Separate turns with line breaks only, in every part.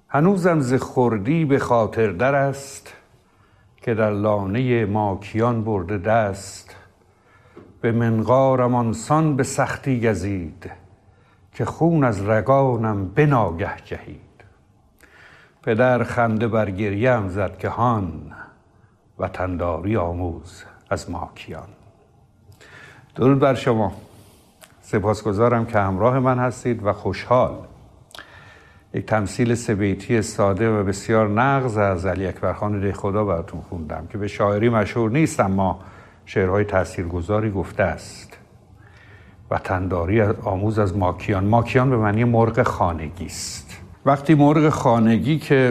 هنوزم ز خردی به خاطر در است، که در لانه ماکیان برده دست. به منقارم آنسان به سختی گزید، که خون از رگانم به ناگه جهید. پدر خنده بر گریم زد که هان، وطنداری آموز از ماکیان. درود بر شما. سپاسگزارم که همراه من هستید و خوشحال. یک تمثیل سه‌بیتی ساده و بسیار نغز از علی اکبرخان دهخدا براتون خوندم که به شاعری مشهور نیست، اما شعرهای تاثیرگذاری گفته است. وطنداری آموز از ماکیان. ماکیان به معنی مرغ خانگی است. وقتی مرغ خانگی که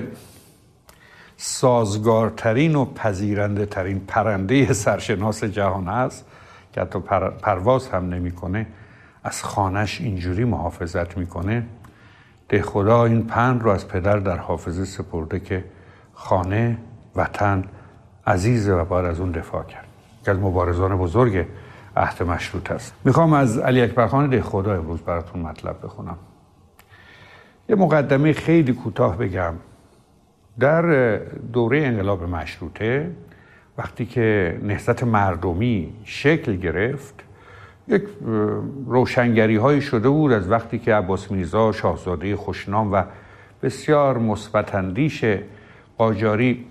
سازگارترین و پذیرنده ترین پرنده سرشناس جهان است، که حتی پرواز هم نمیکنه، از خانش اینجوری محافظت میکنه، دهخدا این پند رو از پدر در حافظه سپرده که خانه، وطن عزیزه و باید از اون دفاع کرد، که از مبارزان بزرگ عهد مشروط است. میخوام از علی اکبرخان دهخدا امروز براتون مطلب بخونم. یه مقدمه خیلی کوتاه بگم. در دوره انقلاب مشروطه، وقتی که نهضت مردمی شکل گرفت، یک روشنگری هایی شده بود از وقتی که عباس میرزا شاهزاده خوشنام و بسیار مثبت اندیش قاجاری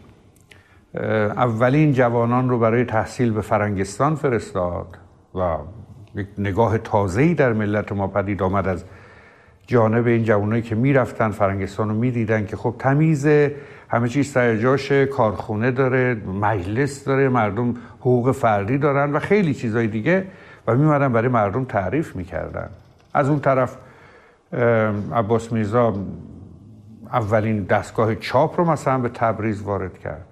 اولین جوانان رو برای تحصیل به فرنگستان فرستاد و یک نگاه تازه‌ای در ملت ما پدید آمد از جانب این جوانایی که میرفتن فرنگستان رو میدیدن که خب تمیزه، همه چیز سر جاشه، کارخونه داره، مجلس داره، مردم حقوق فردی دارن و خیلی چیزای دیگه، و میمدن برای مردم تعریف میکردن. از اون طرف عباس میرزا اولین دستگاه چاپ رو مثلا به تبریز وارد کرد.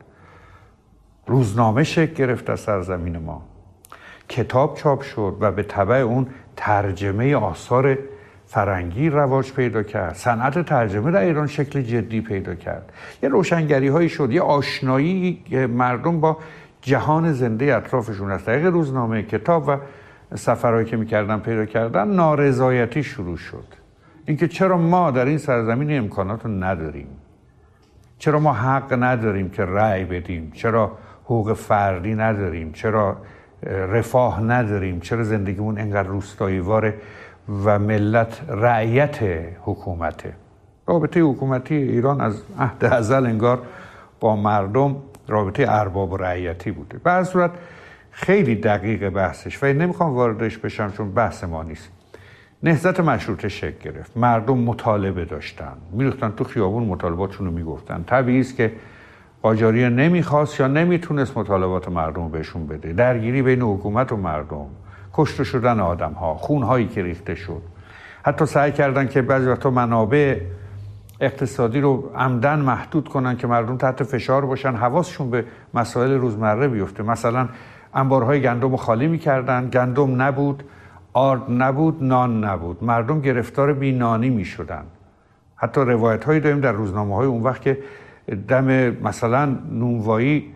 روزنامه شکل گرفت از سرزمین ما. کتاب چاپ شد و به تبع اون ترجمه آثار فرنگی رواج پیدا کرد. صنعت ترجمه در ایران شکل جدی پیدا کرد. یه روشنگری هایی شد، یه آشنایی مردم با جهان زنده اطرافشون از طریق روزنامه، کتاب و سفرهایی که میکردن پیدا کردن. نارضایتی شروع شد. اینکه چرا ما در این سرزمین امکانات رو نداریم؟ چرا ما حق نداریم که رأی بدیم؟ چرا حقوق فردی نداریم؟ چرا رفاه نداریم؟ چرا زندگیمون انقدر روستاییواره و ملت رعیت حکومته؟ رابطه حکومتی ایران از عهد ازل انگار با مردم رابطه ارباب و رعیتی بوده. به هر صورت خیلی دقیق بحثش و نمیخوام واردش بشم چون بحث ما نیست. نهضت مشروطه شکل گرفت. مردم مطالبه داشتن، میریختن تو خیابون مطالباتشون رو میگفتن. طبیعی است که قاجاریه نمیخواست یا نمیتونست مطالبات مردم بهشون بده. درگیری بین حکومت و مردم، کشته شدن آدم ها، خون هایی که ریخته شد. حتی سعی کردن که بعضی وقتا منابع اقتصادی رو عمدن محدود کنن که مردم تحت فشار باشن، حواسشون به مسائل روزمره بیفته. مثلا انبارهای گندم رو خالی میکردن، گندم نبود، آرد نبود، نان نبود، مردم گرفتار بی نانی میشدن. حتی روایت هایی داریم در روزنامه های اون وقت که دم مثلا نونوایی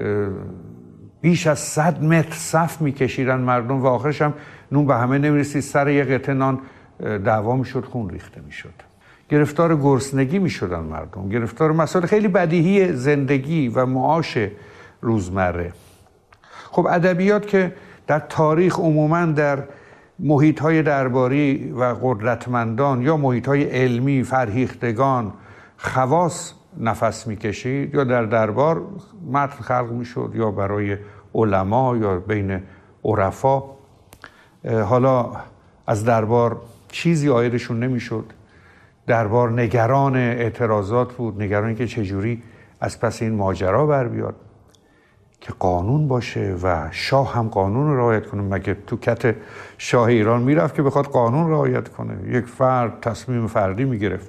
بیش از 100 متر صف میکشیدن مردم و آخرش هم نون به همه نمیرسید، سر یه قطعه نان دعوا میشد، خون ریخته میشد. گرفتار گرسنگی میشدن مردم، گرفتار مسائل خیلی بدیهی زندگی و معاش روزمره. خب ادبیات که در تاریخ عموماً در محیط‌های درباری و قدرتمندان یا محیط‌های علمی، فرهیختگان، خواص نفس می‌کشید، یا در دربار متن خلق می‌شد یا برای علما یا بین عرفا. حالا از دربار چیزی عایدشون نمی‌شد. دربار نگران اعتراضات بود، نگران که چجوری از پس این ماجرا بر بیاد، که قانون باشه و شاه هم قانون رو رعایت کنه. مگه تو کت شاه ایران میرفت که بخواد قانون رعایت کنه؟ یک فرد تصمیم فردی میگرفت.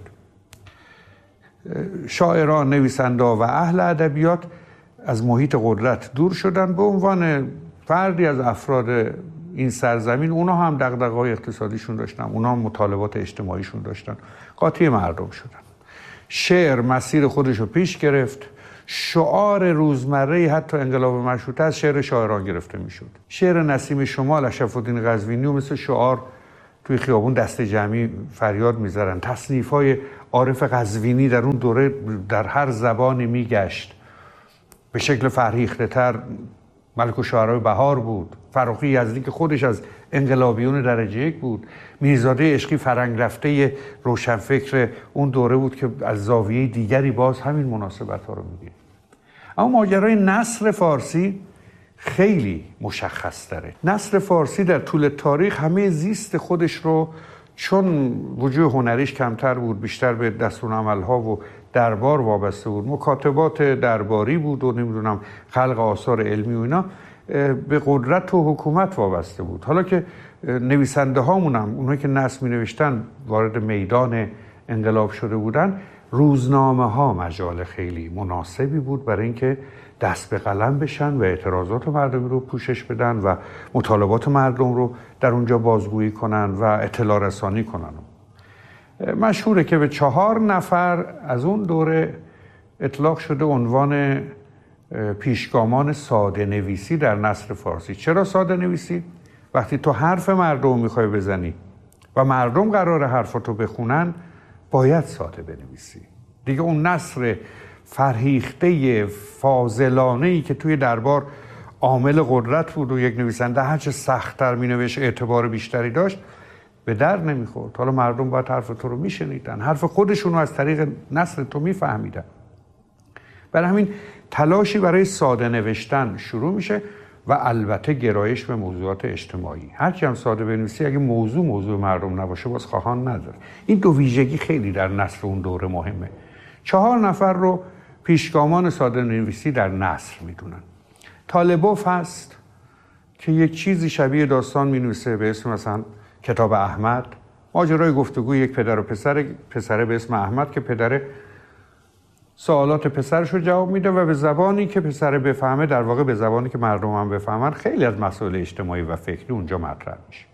شاعران، نویسنده و اهل ادبیات از محیط قدرت دور شدن. به عنوان فردی از افراد این سرزمین، اونا هم دغدغه‌های اقتصادیشون داشتن، اونا هم مطالبات اجتماعیشون داشتن، قاطی مردم شدن. شعر مسیر خودش رو پیش گرفت. شعار روزمره حتی انقلاب مشروطه از شعر شاعران گرفته میشد. شعر نسیم شمال اشرف‌الدین قزوینی مثل شعار توی خیابون دست جمعی فریاد می‌زدن. تصنیف‌های عارف قزوینی در اون دوره در هر زبانی میگشت. به شکل فرهیخته‌تر ملک الشعرای بهار بود، فروخی یزدی که خودش از انقلابیون درجه یک بود، میرزاده عشقی فرنگ رفته روشنفکر اون دوره بود که از زاویه دیگری باز همین مناسبت‌ها رو می‌دید. اما ماجرای نثر فارسی خیلی مشخص تره. نثر فارسی در طول تاریخ همه زیست خودش رو، چون وجوه هنریش کمتر بود، بیشتر به دستورالعمل‌ها و دربار وابسته بود، مکاتبات درباری بود و نمیدونم خلق آثار علمی و اینا، به قدرت و حکومت وابسته بود. حالا که نویسنده هامونم، اونایی که نثر می نوشتن وارد میدان انقلاب شده بودن، روزنامه ها مجال خیلی مناسبی بود برای اینکه دست به قلم بشن و اعتراضات مردم رو پوشش بدن و مطالبات مردم رو در اونجا بازگویی کنن و اطلاع رسانی کنن. مشهوره که به 4 نفر از اون دوره اطلاق شده عنوان پیشگامان ساده نویسی در نثر فارسی. چرا ساده نویسی؟ وقتی تو حرف مردم میخوای بزنی و مردم قراره حرفاتو بخونن، باید ساده بنویسی. دیگه اون نثر فرهیخته فاضلانه‌ای که توی دربار عامل قدرت بود و یک نویسنده هرچه سخت‌تر مینوشت اعتبار بیشتری داشت، به در نمیخورد. حالا مردم باید حرف تو رو میشنیدن، حرف خودشون رو از طریق نثر تو میفهمیدن. برای همین تلاشی برای ساده نوشتن شروع میشه و البته گرایش به موضوعات اجتماعی. هرچی هم ساده بنویسی، اگه موضوع مردم نباشه باز خواهان نداره. این دو ویژگی خیلی در نثر اون دوره مهمه. 4 نفر رو پیشگامان ساده نویسی در نثر میدونن. طالبوف هست که یک چیزی شبیه داستان مینویسه به اسم مثلا کتاب احمد، ماجرای گفتگو یک پدر و پسره به اسم احمد که پدر سوالات پسرش رو جواب میده و به زبانی که پسر بفهمه، در واقع به زبانی که مردم هم بفهمن، خیلی از مسائل اجتماعی و فکری اونجا مطرح میشه.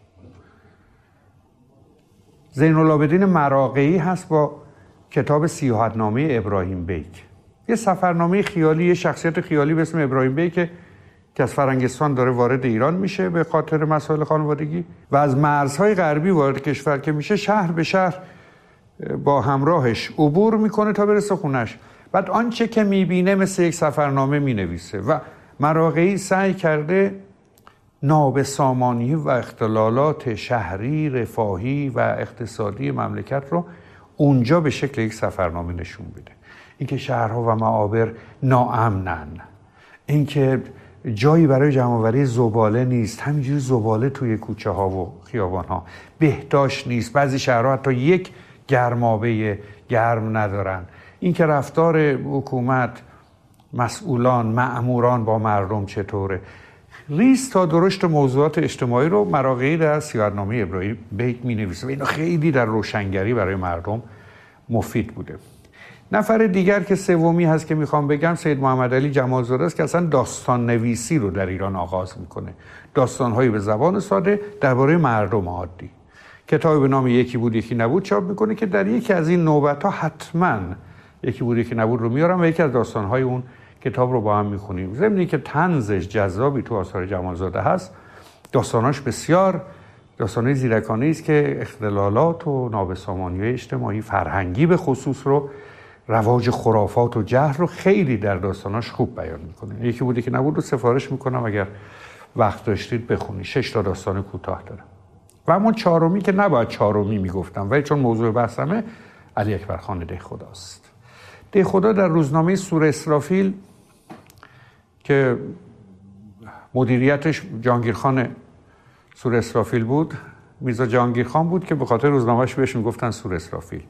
زین‌العابدین مراغه‌ای هست با کتاب سیاحتنامه ابراهیم بیک، یه سفرنامه خیالی، یه شخصیت خیالی به اسم ابراهیم بیک که از فرنگستان داره وارد ایران میشه به خاطر مسائل خانوادگی و از مرزهای غربی وارد کشور که میشه، شهر به شهر با همراهش عبور میکنه تا برسه خونش. بعد آنچه که میبینه مثل یک سفرنامه مینویسه و مراغه‌ای سعی کرده نابسامانی و اختلالات شهری، رفاهی و اقتصادی مملکت رو اونجا به شکل یک سفرنامه نشون بده. اینکه شهرها و معابر ناامنن، اینکه جایی برای جمع‌آوری زباله نیست، همینجوری زباله توی کوچه ها و خیابان ها، بهداشت نیست، بعضی شهرها حتی یک گرمابه گرم ندارن، اینکه رفتار حکومت، مسئولان، مأموران با مردم چطوره. ریز تا درشت موضوعات اجتماعی رو مراغه‌ای در سیاحتنامه ابراهیم بیک می‌نویسه و اینا خیلی در روشنگری برای مردم مفید بوده. نفر دیگر که سومی هست که میخوام بگم، سید محمد علی جمالزاده است که اصلا داستان نویسی رو در ایران آغاز میکنه. داستان‌هایی به زبان ساده درباره مردم عادی. کتابی به نام یکی بود یکی نبود چاپ میکنه که در یکی از این نوبت‌ها حتما یکی بود یکی نبود رو میارم و یکی از داستان‌های اون کتاب رو با هم میخونیم. ضمن که طنزش جذابی تو آثار جمالزاده هست، داستاناش بسیار داستان‌های زیرکانه‌ای است که اختلالات و نابسامانی اجتماعی، فرهنگی به خصوص رو، رواج خرافات و جهل رو خیلی در داستاناش خوب بیان میکنه. یکی بودی که نبود رو سفارش میکنم اگر وقت داشتید بخونید. 6 تا داستان کوتاه داره. و اما 4می که نباید 4می میگفتم ولی چون موضوع بحثمه، علی اکبر خان دهخداست. دهخدا در روزنامه سور اسرافیل که مدیریتش جهانگیرخان سور اسرافیل بود، میرزا جهانگیرخان بود که به خاطر روزنامه‌اش بهش میگفتن سور اسرافیل،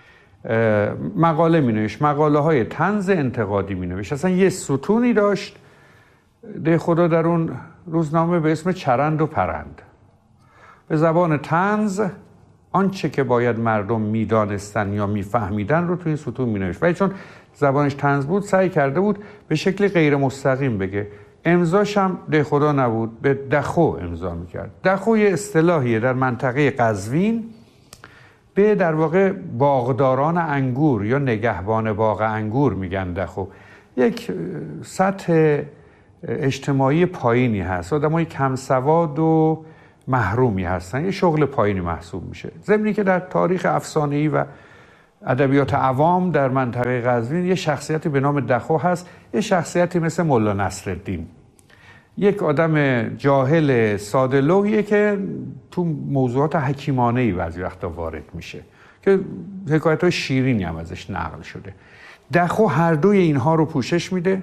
مقاله مینوشت، مقاله های طنز انتقادی مینوشت. اصلا یه ستونی داشت دهخدا در اون روزنامه به اسم چرند و پرند. به زبان طنز آنچه که باید مردم میدانستن یا میفهمیدن رو توی این ستون مینوشت. ولی چون زبانش طنز بود سعی کرده بود به شکل غیر مستقیم بگه. امضاش هم دهخدا نبود، به دخو امضا میکرد. دخو یه اصطلاحیه در منطقه قزوین به در واقع باغداران انگور یا نگهبان باغ انگور میگن دخو. یک سطح اجتماعی پایینی هست، آدمای کم سواد و محرومی هستن، یه شغل پایینی محسوب میشه. ضمنی که در تاریخ افسانه‌ای و ادبیات عوام در منطقه قزوین یه شخصیتی به نام دخو هست، یه شخصیتی مثل مولا نصرالدین، یک آدم جاهل ساده لوحیه که تو موضوعات حکیمانه‌ای بعضی وقتا وارد میشه که حکایت‌های شیرینی هم ازش نقل شده. دخو هر دوی اینها رو پوشش میده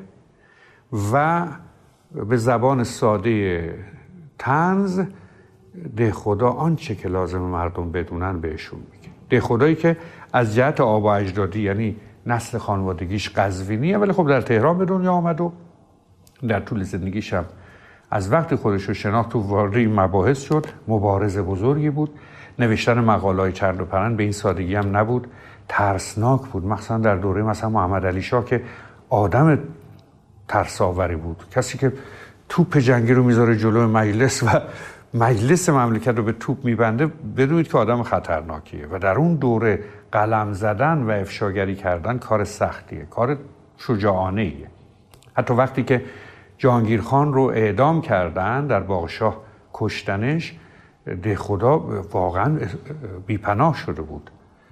و به زبان ساده طنز دهخدا آنچه که لازم مردم بدونن بهشون میگه. دهخدایی که از جهت آب و اجدادی یعنی نسل خانوادگیش قزوینیه، ولی خب در تهران به دنیا آمد و در طول زندگیش هم از وقتی خودش رو شناخت و وارد این مباحث شد. مبارز بزرگی بود، نوشتن مقاله‌های چرند و پرند به این سادگی هم نبود، ترسناک بود، مثلا در دوره مثلا محمد علی شاه که آدم ترساوری بود، کسی که توپ جنگی رو میذاره جلو مجلس و مجلس مملکت رو به توپ میبنده، بدونید که آدم خطرناکیه. و در اون دوره قلم زدن و افشاگری کردن کار سختیه، کار شجاعانه‌ایه. حتی وقتی که جهانگیرخان رو اعدام کردن، در باغشاه کشتنش، دهخدا واقعا بیپناه شده بود.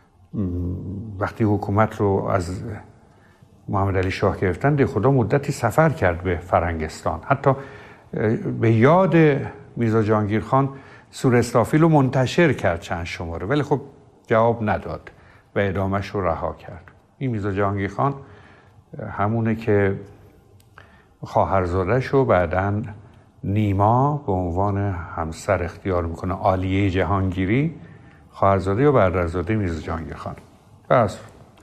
وقتی حکومت رو از محمد علی شاه گرفتن، دهخدا مدتی سفر کرد به فرنگستان، حتی به یاد میرزا جهانگیرخان سوره اسرافیل رو منتشر کرد چند شماره، ولی خب جواب نداد و اعدامش رو رها کرد. این میرزا جهانگیرخان همونه که خواهرزاده‌ش رو بعداً نیما به عنوان همسر اختیار میکنه، عالیه جهانگیری، خواهرزاده یا برادرزاده میرزا جهانگیرخان. بس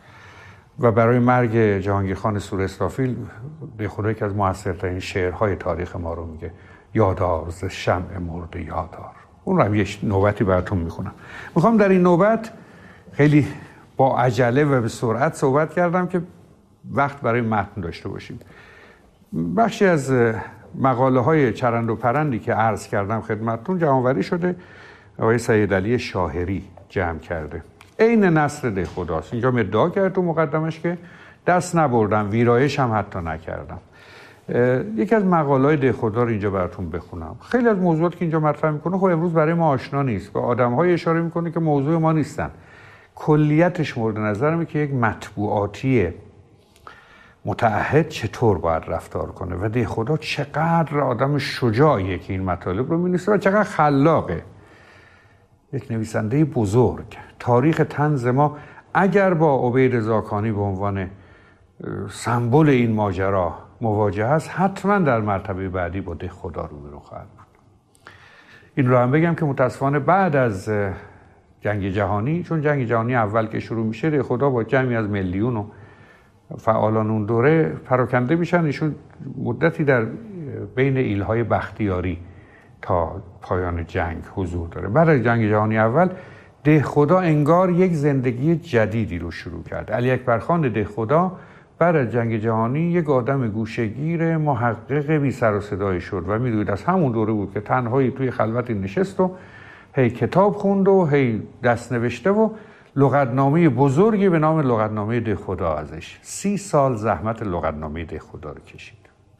و برای مرگ جهانگیرخان سوره اسرافیل دهخدا که از موثرترین شعرهای تاریخ ما رو میگه، یادار ز شمع مرده یادار. اون رو هم یه نوبتی براتون میخونم. میخوام در این نوبت خیلی با عجله و به سرعت صحبت کردم که وقت برای متن داشته باشیم. بخشی از مقاله های چرند و پرندی که عرض کردم خدمتتون جمع‌آوری شده، آقای سید علی شاهری جمع کرده. عین نثر دهخداست. اینجا ادعا کرد تو مقدمش که دست نبردم، ویرایش هم حتی نکردم. یکی از مقاله‌های دهخدا رو اینجا براتون بخونم. خیلی از موضوعاتی که اینجا مطرح میکنه خب امروز برای ما آشنا نیست، به آدم‌های اشاره میکنه که موضوع ما نیستن. کلیتش مورد نظرمه که یک مطبوعاتی متعهد چطور باید رفتار کنه و دهخدا چقدر آدم شجاعیه که این مطالب رو می‌نویسه و چقدر خلاقه. یک نویسنده بزرگ. تاریخ طنز ما اگر با عبید رضاکانی به عنوان سمبل این ماجرا مواجه است، حتما در مرتبه بعدی با دهخدا روبرو خواهد بود. این رو هم بگم که متاسفانه بعد از جنگ جهانی، چون جنگ جهانی اول که شروع میشه، دهخدا با جمعی از ملیون و فعالان اون دوره پراکنده میشن. ایشون مدتی در بین ایلهای بختیاری تا پایان جنگ حضور داره. بعد از جنگ جهانی اول دهخدا انگار یک زندگی جدیدی رو شروع کرد. علی اکبرخان دهخدا بعد از جنگ جهانی یک آدم گوشه‌گیر محقق بی سر و صدایی شد و میدونید از همون دوره بود که تنهایی توی خلوتی نشست و هی کتاب خوند و هی دست نوشته و لغتنامه بزرگی به نام لغتنامه دهخدا ازش 30 سال زحمت لغتنامه دهخدا رو کشید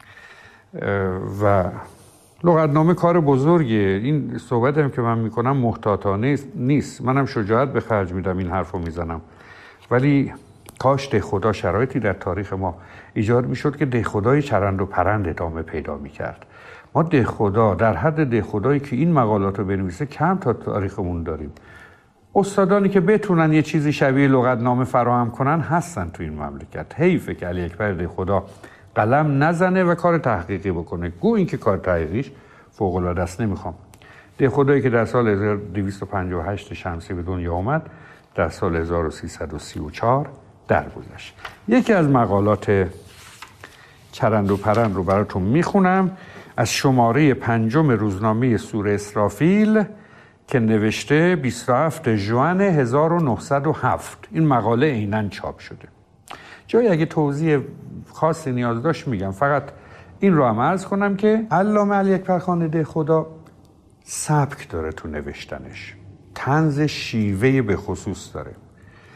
و لغتنامه کار بزرگیه. این صحبت هم که من میکنم محتاطانه نیست، منم شجاعت به خرج میدم این حرف رو میزنم، ولی کاش دهخدا شرایطی در تاریخ ما ایجاد میشد که دهخدای چرند و پرند ادامه پیدا میکرد. ما دهخدا در حد دهخدایی که این مقالات رو بنویسه کم تا تاریخمون داریم. استادانی که بتونن یه چیزی شبیه لغتنامه فراهم کنن هستن تو این مملکت. حیفه که علی اکبر دهخدا قلم نزنه و کار تحقیقی بکنه. گو این که کار تحقیقیش فوق العاده است. نمیخوام. دهخدایی که در سال 1258 شمسی به دنیا آمد، در سال 1334 درگذشت. یکی از مقالات چرند و پرند رو براتون میخونم از شماره 5 روزنامه سوره اسرافیل که نوشته 27 ژوئن 1907. این مقاله عیناً چاپ شده. جایی اگه توضیح خاصی نیاز داشت میگم، فقط این رو هم عرض کنم که علامه علی اکبرخان دهخدا سبک داره تو نوشتنش، طنز شیوه به خصوص داره.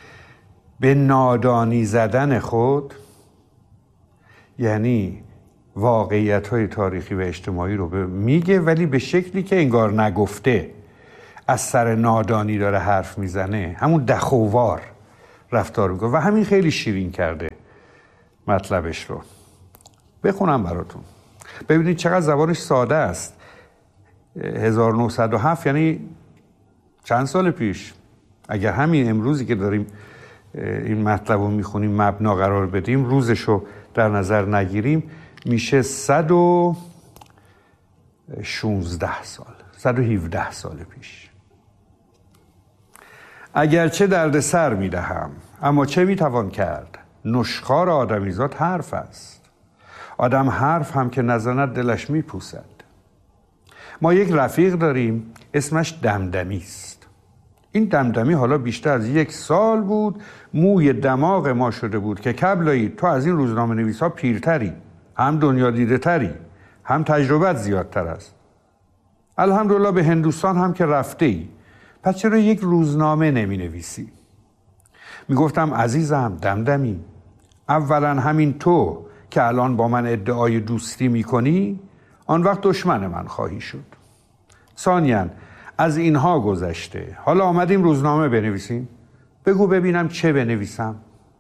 به نادانی زدن خود، یعنی واقعیت‌های تاریخی و اجتماعی رو میگه، ولی به شکلی که انگار نگفته، از سر نادانی داره حرف میزنه، همون دخوار رفتار میکنه و همین خیلی شیرین کرده مطلبش رو. بخونم براتون ببینید چقدر زبانش ساده است. 1907 یعنی چند سال پیش، اگر همین امروزی که داریم این مطلب رو میخونیم مبنا قرار بدیم، روزش رو در نظر نگیریم، میشه 116 سال، 117 سال پیش. اگرچه درد سر میدهم اما چه میتوان کرد؟ نشخوار آدمیزاد حرف است. آدم حرف هم که نزند دلش میپوسد. ما یک رفیق داریم اسمش دمدمی است. این دمدمی حالا بیشتر از 1 سال بود موی دماغ ما شده بود که کبلایی تو از این روزنامه نویسا پیرتری، هم دنیا دیده تری، هم تجربت زیادتر است. الحمدلله به هندوستان هم که رفته ای، پس چرا یک روزنامه نمی نویسی؟ می گفتم عزیزم دمدمی، اولا همین تو که الان با من ادعای دوستی می کنی، آن وقت دشمن من خواهی شد. ثانیاً از اینها گذشته، حالا آمدیم روزنامه بنویسیم، بگو ببینم چه بنویسم.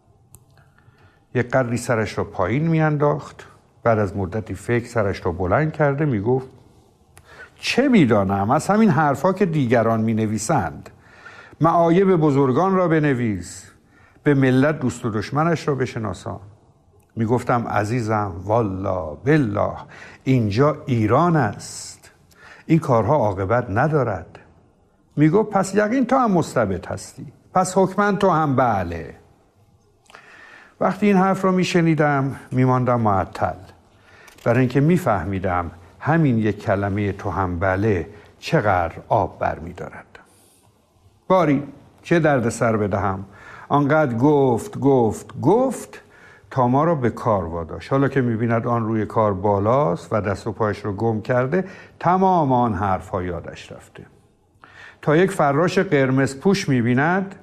یک قدری سرش را پایین می انداخت، بعد از مدتی فکر سرش را بلند کرده می گفت چه می دانم از همین حرفا که دیگران می نویسند. معایب بزرگان را بنویس، به ملت دوست و دشمنش را بشناسان. می گفتم عزیزم والله بالله اینجا ایران است، این کارها عاقبت ندارد. می گفت پس یقین تو هم مستبد هستی، پس حکماً تو هم بله. وقتی این حرف را می شنیدم می ماندم معطل، برای اینکه می فهمیدم همین یک کلمه تو هم بله چقدر آب بر می دارد. باری چه درد سر بدهم، آنقدر گفت تا ما را به کار واداشت. حالا که می بیند آن روی کار بالاست و دست و پایش را گم کرده، تمام آن حرف ها یادش رفته. تا یک فراش قرمز پوش می بیند،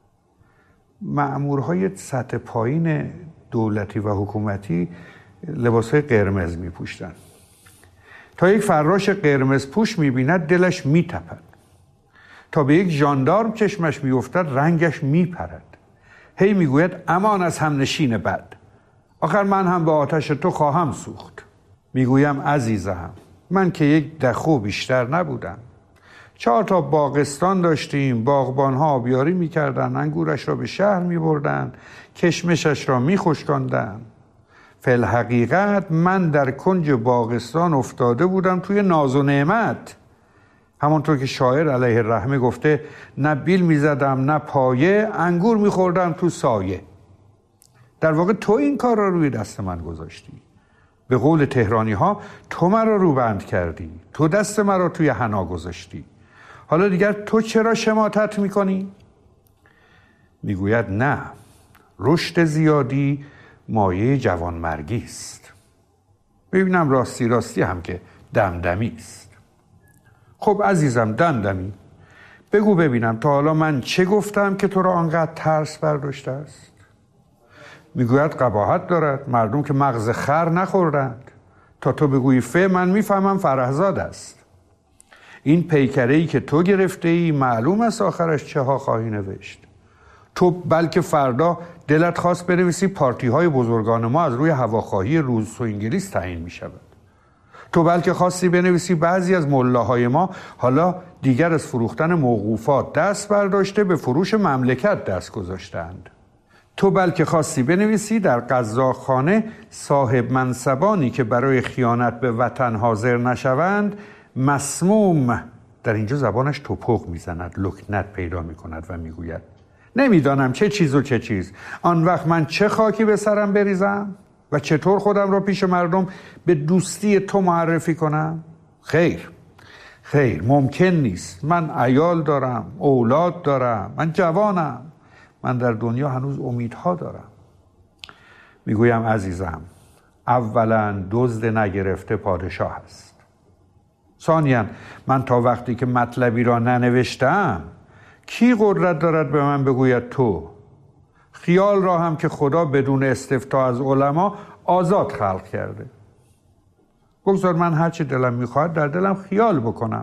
مأمورهای سطح پایین دولتی و حکومتی لباسهای قرمز می پوشتن. تا یک فراش قرمز پوش می بیند دلش می تپد. تا به یک ژاندارم چشمش می افتد رنگش می پرد. هی می گوید امان از همنشین بد، آخر من هم به آتش تو خواهم سوخت. می گویم عزیزم من که یک دخو بیشتر نبودم. 4 تا باغستان داشتیم، باغبانها آبیاری می کردن، انگورش را به شهر می بردن، کشمشش را می خشکاندن. فی الحقیقت من در کنج باغستان افتاده بودم توی ناز و نعمت. همونطور که شاعر علیه الرحمه گفته نه بیل می زدم نه پایه، انگور می خوردم تو سایه. در واقع تو این کار را روی دست من گذاشتی. به قول تهرانی ها تو مرا روبند کردی، تو دست مرا توی حنا گذاشتی. حالا دیگر تو چرا شماتت می کنی؟ می گوید نه، رشد زیادی مایه جوانمرگی است. ببینم راستی هم که دمدمی است. خب عزیزم دمدمی، بگو ببینم تا حالا من چه گفتم که تو را آنقدر ترس برداشته است؟ میگوید قباحت دارد، مردم که مغز خر نخوردند. تا تو بگویی من میفهمم فرهزاد است. این پیکره‌ای که تو گرفته ای معلوم است آخرش چه ها خواهی نوشت. تو بلکه فردا دلت خواست بنویسی پارتی های بزرگان ما از روی هواخواهی روس و انگلیس تعیین می شود. تو بلکه خواستی بنویسی بعضی از ملاهای ما حالا دیگر از فروختن موقوفات دست برداشته به فروش مملکت دست گذاشتند. تو بلکه خواستی بنویسی در قزاقخانه صاحب منصبانی که برای خیانت به وطن حاضر نشوند مسموم، در اینجا زبانش توپق میزند، لکنت پیدا میکند و میگوید نمیدانم چه چیز و چه چیز. آن وقت من چه خاکی به سرم بریزم و چطور خودم را پیش مردم به دوستی تو معرفی کنم؟ خیر ممکن نیست. من عیال دارم، اولاد دارم، من جوانم، من در دنیا هنوز امیدها دارم. میگویم عزیزم اولا دزد نگرفته پادشاه است. ثانیاً من تا وقتی که مطلبی را ننوشتم کی قدرت دارد به من بگوید تو؟ خیال را هم که خدا بدون استفتاء از علما آزاد خلق کرده. بگذار من هر چی دلم میخواد در دلم خیال بکنم.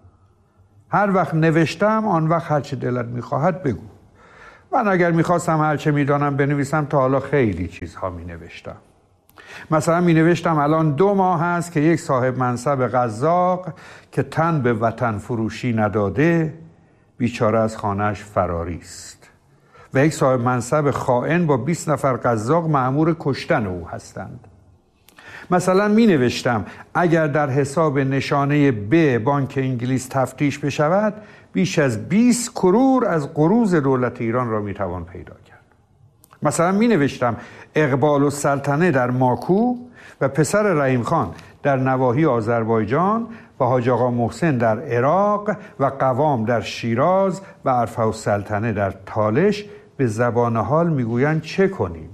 هر وقت نوشتم آن وقت هر چی دلت میخواهد بگو. من اگر میخواستم هر چه میدانم بنویسم تا حالا خیلی چیزها مینوشتم. مثلا مینوشتم الان 2 ماه هست که یک صاحب منصب قزاق که تن به وطن فروشی نداده بیچاره از خانهش فراری است و یک صاحب منصب خائن با 20 نفر قزاق مأمور کشتن او هستند. مثلا می نوشتم اگر در حساب نشانه ب بانک انگلیس تفتیش بشود بیش از 20 کرور از قروض دولت ایران را می توان پیدا کرد. مثلا می نوشتم اقبال السلطنه در ماکو و پسر رحیم خان در نواحی آذربایجان و حاج آقا محسن در عراق و قوام در شیراز و عرفه السلطنه در تالش به زبان حال میگویند چه کنیم.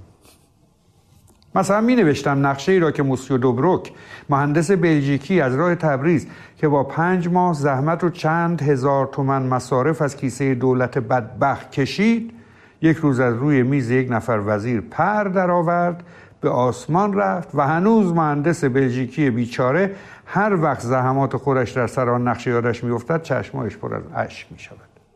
مثلا می نوشتم نقشه ای را که موسیو دوبروک مهندس بلژیکی از راه تبریز که با 5 ماه زحمت و چند هزار تومان مصارف از کیسه دولت بدبخت کشید، یک روز از روی میز یک نفر وزیر پر در آورد، به آسمان رفت و هنوز مهندس بلژیکی بیچاره هر وقت زحمات خودش در سر آن نقشه یادش میافتد چشمایش پر از اشک می شود.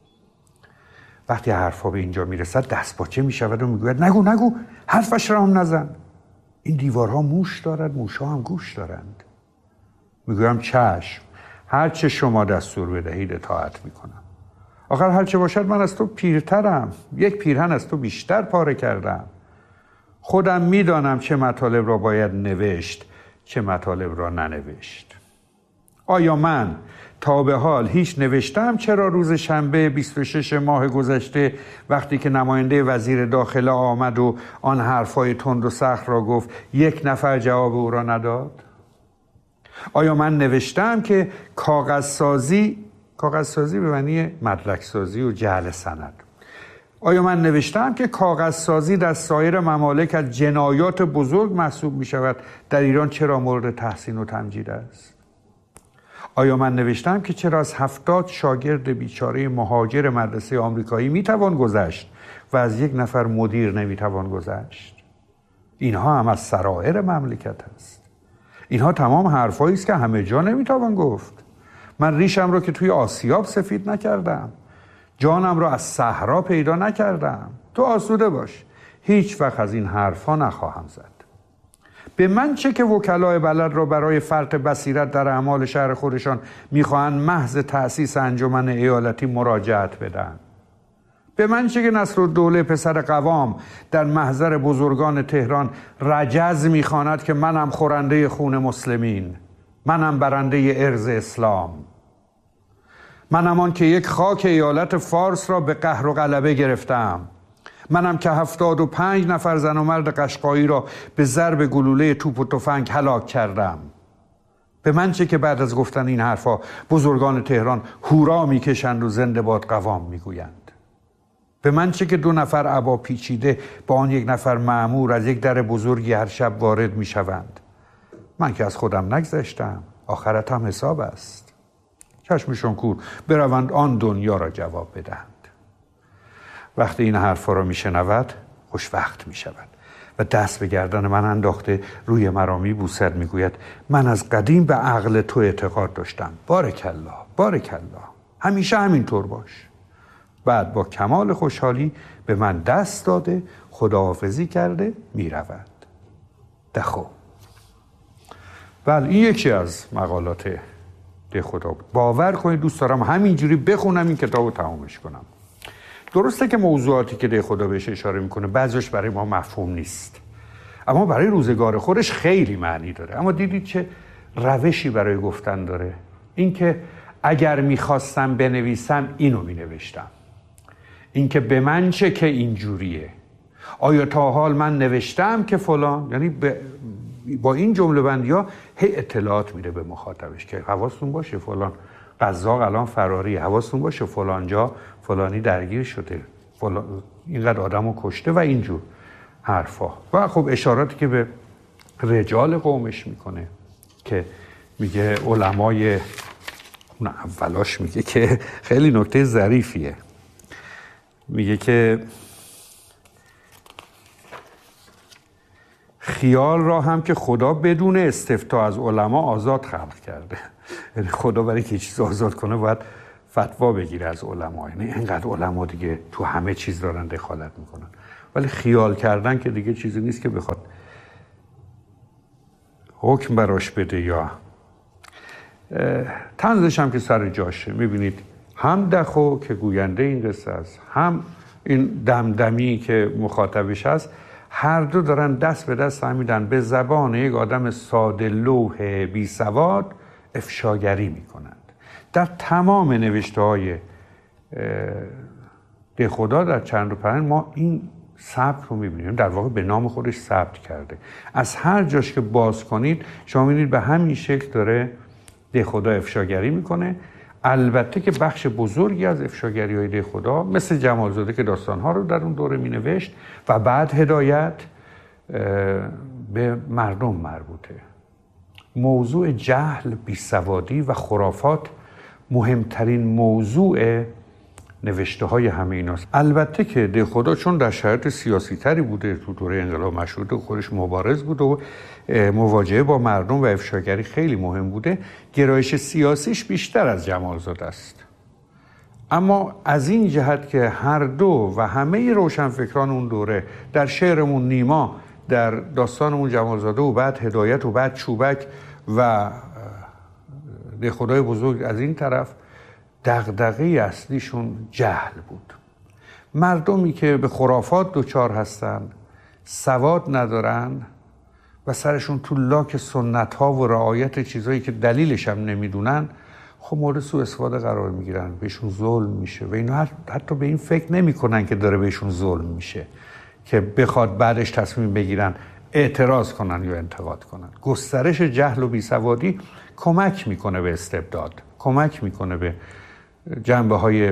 وقتی حرفا به اینجا میرسد دستپاچه می شود و میگوید نگو حرفش را هم نزن. این دیوارها موش دارد، موشها هم گوش دارند. میگویم چشم، هر چه شما دستور بدهید اطاعت میکنم. آخر هر چه باشد من از تو پیرترم، یک پیرهن از تو بیشتر پاره کردم. خودم میدانم چه مطالب را باید نوشت، چه مطالب را ننوشت. آیا من تا به حال هیچ نوشتم چرا روز شنبه 26 ماه گذشته وقتی که نماینده وزیر داخله آمد و آن حرفای تند و سخت را گفت یک نفر جواب او را نداد؟ آیا من نوشتم که کاغذسازی به معنی مدرک سازی و جعل سند، آیا من نوشتم که کاغذسازی در سایر ممالک از جنایات بزرگ محسوب می شود، در ایران چرا مورد تحسین و تمجید است؟ آیا من نوشتم که چرا از 70 شاگرد بیچاره مهاجر مدرسه آمریکایی می توان گذشت و از یک نفر مدیر نمی توان گذشت؟ اینها هم از سرائر مملکت است. اینها تمام حرفایی است که همه جا نمی توان گفت. من ریشم رو که توی آسیاب سفید نکردم، جانم رو از صحرا پیدا نکردم. تو آسوده باش، هیچ وقت از این حرفا نخواهم زد. به من چه که وکلای بلد را برای فرط بصیرت در اعمال شهر خودشان میخواهند محض تأسیس انجمن ایالتی مراجعت بدن؟ به من چه که نصرالدوله پسر قوام در محضر بزرگان تهران رجز میخواند که منم خورنده خون مسلمین، منم برنده ارز اسلام، منم آن که یک خاک ایالت فارس را به قهر و غلبه گرفتم، منم که 75 نفر زن و مرد قشقایی را به ضرب گلوله توپ و تفنگ هلاک کردم. به من چه که بعد از گفتن این حرفا بزرگان تهران هورا میکشند و زنده باد قوام میگویند. به من چه که 2 نفر عبا پیچیده با آن 1 نفر مأمور از یک در بزرگی هر شب وارد میشوند. من که از خودم نگذشتم، آخرت هم حساب است. چشمشون کور بروند آن دنیا را جواب بدهند. وقتی این حرفا را میشنود خوشوقت میشود و دست به گردن من انداخته روی مرا میبوسد، میگوید من از قدیم به عقل تو اعتقاد داشتم. بارکالله، بارکالله، همیشه همینطور باش. بعد با کمال خوشحالی به من دست داده خداحافظی کرده میرود. دخو. بله، این یکی از مقالات ده خدا بود. باور کنید دوست دارم همینجوری بخونم این کتاب رو تمامش کنم. درسته که موضوعاتی که ده خدا بهش اشاره میکنه بعضیش برای ما مفهوم نیست، اما برای روزگار خودش خیلی معنی داره. اما دیدید چه روشی برای گفتن داره؟ این که اگر میخواستم بنویسم اینو مینوشتم، این که به من چه که اینجوریه، آیا تا حال من نوشتم که فلان، یعنی با این جمله بندی ها هی اطلاعات میده به مخاطبش که حواستون باشه فلان قزاق الان فراری، حواستون باشه فلان جا فلانی درگیر شده، فلان اینقدر آدمو کشته و اینجور حرفا. و خب اشاراتی که به رجال قومش میکنه که میگه علمای اون اولاش، میگه که خیلی نکته ظریفیه، میگه که خیال را هم که خدا بدون استفتاء از علما آزاد خلق کرده. یعنی خدا برای که چیز آزاد کنه باید فتوا بگیره از علما. یعنی اینقدر علما دیگه تو همه چیز دارن دخالت میکنن، ولی خیال کردن که دیگه چیزی نیست که بخواد حکم براش بده. یا طنزش هم که سر جاشه. میبینید هم دخو که گوینده این قصه است، هم این دمدمی که مخاطبش هست، هر دو دارن دست به دست هم میدن به زبان یک آدم ساده لوح بی سواد افشاگری میکنند. در تمام نوشته های دهخدا در چرند و پرند ما این ثبت رو میبینیم. در واقع به نام خودش ثبت کرده. از هر جاش که باز کنید شما میبینید به همین شکل داره دهخدا افشاگری میکنه. البته که بخش بزرگی از افشاگری های دهخدا مثل جمالزاده که داستانها رو در اون دوره می نوشت و بعد هدایت به مردم مربوطه. موضوع جهل، بیسوادی و خرافات مهمترین موضوع نوشته های همه ایناست. البته که دهخدا چون در شرایط سیاسی تری بوده، تو دوره انقلاب مشروطه خودش مبارز بوده و مواجهه با مردم و افشاگری خیلی مهم بوده، گرایش سیاسیش بیشتر از جمالزاده است. اما از این جهت که هر دو و همه روشنفکران اون دوره، در شعرمون نیما، در داستانمون جمالزاده و بعد هدایت و بعد چوبک و دهخدای بزرگ از این طرف، دغدغه اصلیشون جهل بود. مردمی که به خرافات دچار هستن، سواد ندارن و سرشون تو لاک سنت ها و رعایت چیزایی که دلیلش هم نمیدونن، خب مورد سوء استفاده قرار میگیرن، بهشون ظلم میشه و اینا حتی به این فکر نمیکنن که داره بهشون ظلم میشه که بخواد بعدش تصمیم بگیرن اعتراض کنن یا انتقاد کنن. گسترش جهل و بیسوادی کمک میکنه به استبداد، کمک میکنه به جنبه های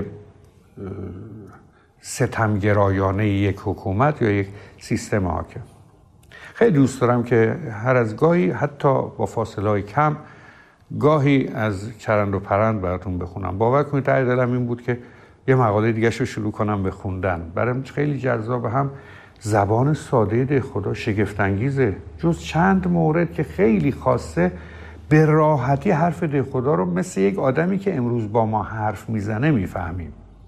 ستمگرایانه یک حکومت یا یک سیستم حاکم. خیلی دوست دارم که هر از گاهی، حتی با فاصله های کم، گاهی از چرند و پرند براتون بخونم. باور کنید ته دلم این بود که یه مقاله دیگه رو شروع کنم به خوندن. برام خیلی جذاب، هم زبان ساده دهخدا شگفت انگیزه. جز چند مورد که خیلی خاصه به راحتی حرف دهخدا رو مثل یک آدمی که امروز با ما حرف میزنه میفهمیم.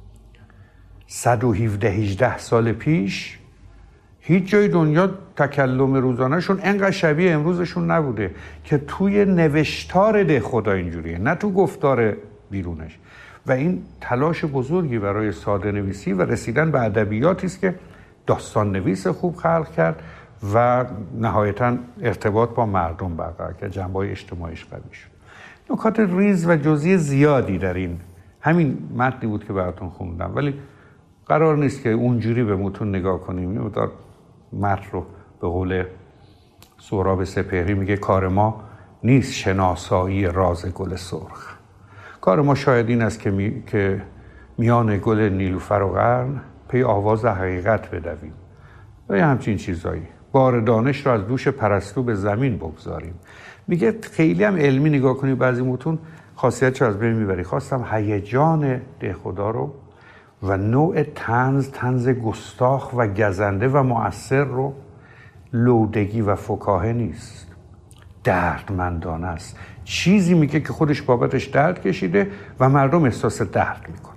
117-18 سال پیش هیچ جای دنیا تکلم روزانهشون انقدر شبیه امروزشون نبوده که توی نوشتار دهخدا اینجوریه، نه تو گفتار بیرونش. و این تلاش بزرگی برای ساده نویسی و رسیدن به ادبیاتی است که داستان نویس خوب خلق کرد و نهایتاً ارتباط با مردم برقرار کرد، جنبه‌های اجتماعیش قوی شد. نکات ریز و جزئی زیادی در این همین متنی بود که براتون خوندم، ولی قرار نیست که اونجوری به متون نگاه کنیم. این مقدار متن رو به قول سهراب سپهری میگه کار ما نیست شناسایی راز گل سرخ. کار ما شاید این است که میان گل نیلوفر و قرن پی آواز حقیقت بدویم و یه همچین چیزایی. بار دانش را از دوش پرستو به زمین بگذاریم. میگه خیلی هم علمی نگاه کنی بعضی متون خاصیتش از بین میبری. خواستم هیجان دهخدا رو و نوع طنز گستاخ و گزنده و مؤثر رو، لودگی و فکاهه نیست، دردمندانه است. چیزی میگه که خودش بابتش درد کشیده و مردم احساس درد میکنه.